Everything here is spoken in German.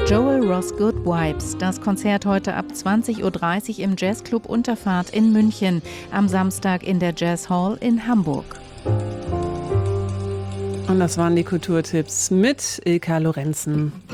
Joel Ross Good Vibes. Das Konzert heute ab 20:30 Uhr im Jazzclub Unterfahrt in München. Am Samstag in der Jazz Hall in Hamburg. Und das waren die Kulturtipps mit Ilka Lorenzen.